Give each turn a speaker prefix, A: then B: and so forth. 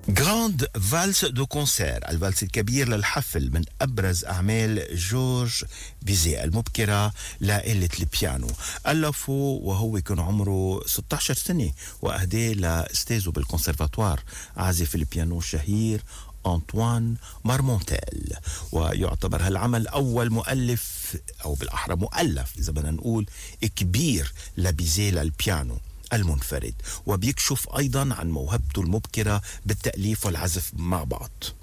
A: جراند فالس دو كونسير، الفالس الكبير للحفل، من أبرز أعمال جورج بيزي المبكرة لآلة البيانو. ألفه وهو كان عمره 16 سنة، وأهداه لأستاذه بالكونسرفاتوار عازف البيانو الشهير أنطوان مارمونتيل. ويعتبر هالعمل أول مؤلف، أو بالأحرى مؤلف إذا بدنا نقول، كبير لبيزي للبيانو المنفرد، وبيكشف أيضا عن موهبته المبكرة بالتأليف والعزف مع بعض.